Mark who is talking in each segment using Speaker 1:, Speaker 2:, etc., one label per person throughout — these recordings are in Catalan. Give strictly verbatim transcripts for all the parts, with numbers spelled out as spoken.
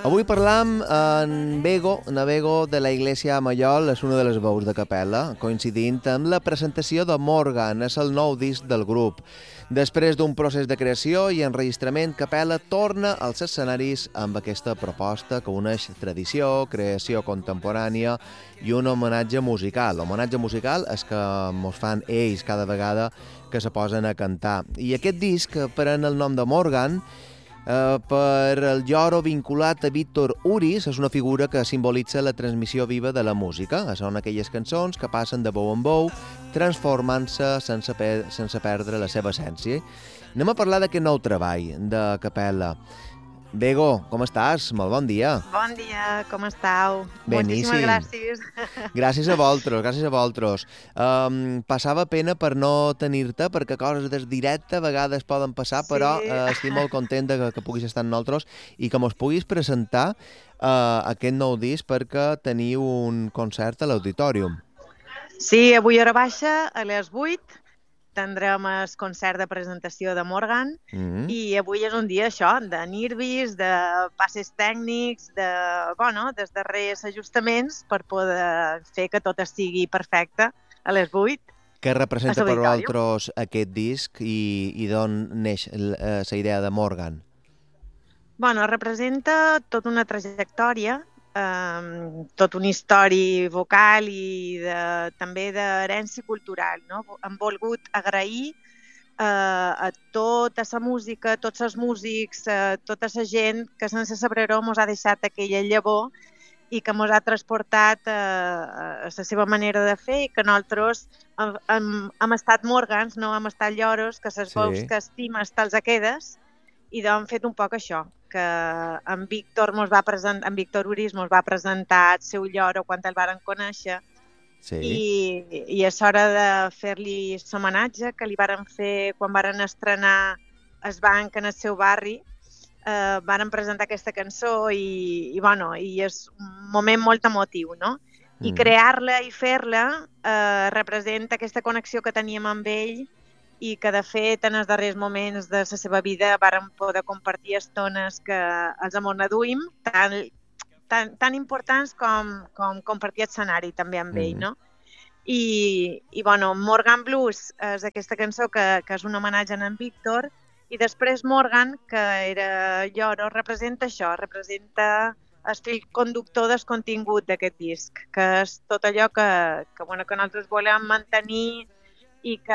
Speaker 1: Avui parlam en Bego, Navego de la Iglesia Mallol, és una de les veus de capella, coincidint amb la presentació de Morgan, és el nou disc del grup. Després d'un procés de creació i enregistrament, Capella torna als escenaris amb aquesta proposta que uneix tradició, creació contemporània i un homenatge musical. L'homenatge musical és que mos fan ells cada vegada que se posen a cantar. I aquest disc pren el nom de Morgan, Uh, per el lloro vinculat a Víctor Uris, és una figura que simbolitza la transmissió viva de la música. Són aquelles cançons que passen de bou en bou, transformant-se sense, per sense perdre la seva essència. Anem a parlar d'aquest nou treball de Capella. Bego, com estàs? Molt bon dia.
Speaker 2: Bon dia, com estàu?
Speaker 1: Beníssim.
Speaker 2: Moltíssimes gràcies.
Speaker 1: Gràcies a vosaltres, gràcies a vosaltres. Um, passava pena per no tenir-te, perquè coses des directe a vegades poden passar, sí. Però uh, estic molt content de que, que puguis estar amb nosaltres i que mos puguis presentar uh, aquest nou disc perquè teniu un concert a l'Auditorium.
Speaker 2: Sí, avui a hora baixa, a les vuit, tindrem el concert de presentació de Morgan mm-hmm. i avui és un dia això, de nervis, de passes tècnics, de, bueno, dels darrers ajustaments per poder fer que tot estigui perfecte a les vuit.
Speaker 1: Què representa per vosaltres aquest disc i, i d'on neix la idea de Morgan?
Speaker 2: Bueno, representa tota una trajectòria, Um, tot un històric vocal i de, també d'herència cultural, no? Hem volgut agrair uh, a tota la música, a tots els músics, a tota la gent que sense saber-ho mos ha deixat aquella llavor i que mos ha transportat uh, a la seva manera de fer i que nosaltres hem, hem, hem estat Morgans, no hem estat lloros, que les veus sí. que estimes te'ls quedes i doncs hem fet un poc això, que en Víctor, mos va present, en Víctor Uris mos va presentar el seu lloro quan el varen conèixer sí. i, i és hora de fer-li l'homenatge que li varen fer quan varen estrenar el banc en el seu barri. Eh, varen presentar aquesta cançó i, i, bueno, i és un moment molt emotiu, no? Mm. I crear-la i fer-la eh, representa aquesta connexió que teníem amb ell i que, de fet, en els darrers moments de la seva vida varen poder compartir estones que els amoneduïm, tan, tan, tan importants com, com compartir escenari també amb ell, no? I, i bueno, Morgan Blues és aquesta cançó que, que és un homenatge a en Víctor, i després Morgan, que era lloro, representa això, representa el fil conductor del contingut d'aquest disc, que és tot allò que, que, bueno, que nosaltres volem mantenir i que,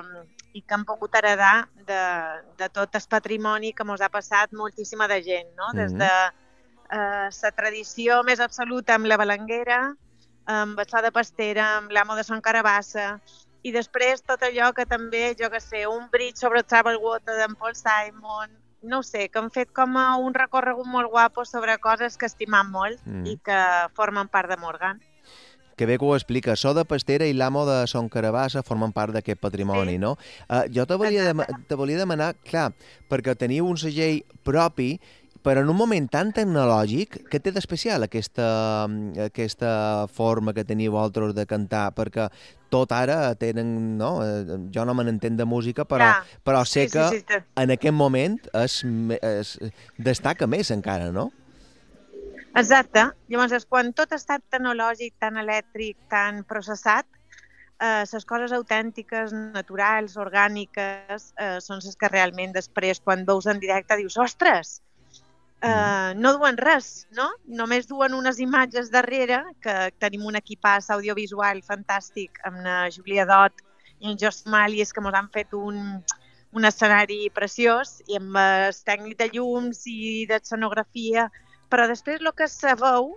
Speaker 2: i que hem pogut heredar de, de tot el patrimoni que ens ha passat moltíssima de gent, no? Des de eh, la tradició més absoluta amb la balanguera, amb el so de pastera, amb l'amo de Son Carabassa, i després tot allò que també, jo que sé, un bridge sobre Travel Water d'en Paul Simon, no ho sé, que han fet com un recorregut molt guapo sobre coses que estimam molt mm. i que formen part de Morgan.
Speaker 1: Que bé que ho explica. So de Pastera i l'amo de Son Carabassa formen part d'aquest patrimoni, sí. no? Uh, jo te volia, dem te volia demanar, clar, perquè teniu un segell propi, però en un moment tan tecnològic, què té d'especial aquesta, aquesta forma que teniu vosaltres de cantar? Perquè tot ara tenen, no? Jo no me n'entenc de música, però, ja. però sé sí, que sí, sí, en aquest moment es, es destaca més encara, no?
Speaker 2: Exacte. Llavors, quan tot està tecnològic, tan elèctric, tan processat, eh, les coses autèntiques, naturals, orgàniques, eh, són les que realment després, quan veus en directe, dius, ostres, eh, no duen res, no? Només duen unes imatges darrere, que tenim un equipàs audiovisual fantàstic amb la Júlia Dot i en Jos Màlies, que ens han fet un, un escenari preciós, i amb el tècnic de llums i d'escenografia. Però després el que se veu,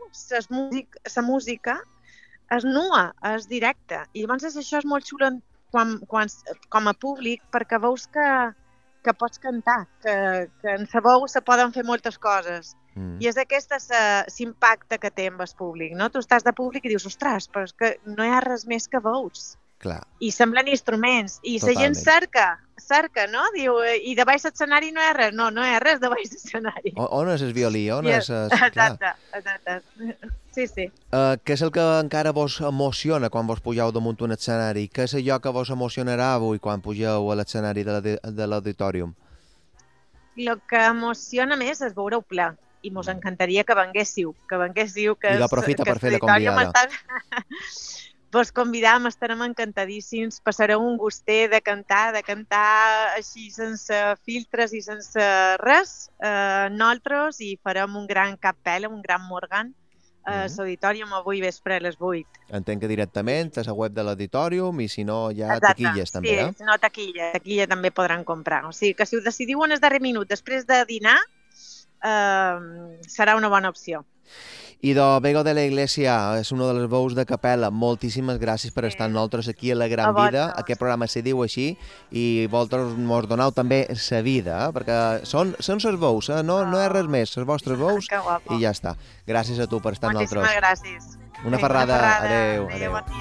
Speaker 2: la música, és nua, és directa. I llavors això és molt xulo quan, quan, com a públic perquè veus que, que pots cantar, que, que en la veu se poden fer moltes coses. Mm. I és aquest l'impacte que té amb el públic, no? Tu estàs de públic i dius, ostres, però és que no hi ha res més que veus.
Speaker 1: Clar.
Speaker 2: I semblen instruments. I la gent cerca, cerca, no? Diu, i de baix l'escenari no hi ha res. No, no hi ha res de baix l'escenari.
Speaker 1: On és el violí? On és el...
Speaker 2: Exacte, exacte. Sí, sí.
Speaker 1: Uh, què és el que encara vos emociona quan vos pugeu damunt un escenari? Què és allò que vos emocionarà avui quan pugeu a l'escenari de l'auditorium?
Speaker 2: El que emociona més és veure-ho ple. i mos encantaria que venguéssiu, que venguéssiu, que,
Speaker 1: I aprofita per fer de
Speaker 2: l'auditori
Speaker 1: convidada.
Speaker 2: Vos convidam, estarem encantadíssims, passareu un gustet de cantar, de cantar així sense filtres i sense res, eh, nosaltres, i farem un gran capella, un gran Morgan, a l'auditorium avui vespre a les vuit.
Speaker 1: Entenc que directament a la web de l'auditorium i si no hi ha
Speaker 2: Exacte.
Speaker 1: taquilles també, eh?
Speaker 2: Sí, si no taquilla, taquilla també podran comprar. O sigui que si ho decidiu en el darrer minut després de dinar, eh, serà una bona opció.
Speaker 1: I do Bego de la Iglesia és una de les veus de capella. Moltíssimes gràcies per estar amb nosaltres aquí a La Gran
Speaker 2: A
Speaker 1: Vida.
Speaker 2: vosaltres.
Speaker 1: Aquest programa se diu així i vosaltres mos doneu també la vida, eh? Perquè són, són les veus, eh? no, no és res més, les vostres veus
Speaker 2: Que guapo.
Speaker 1: i ja està. Gràcies a tu per estar amb
Speaker 2: Moltíssimes
Speaker 1: nosaltres.
Speaker 2: gràcies.
Speaker 1: Una
Speaker 2: Vinga,
Speaker 1: ferrada.
Speaker 2: una ferrada.
Speaker 1: Adéu,
Speaker 2: Adéu,
Speaker 1: adéu.
Speaker 2: bon dia.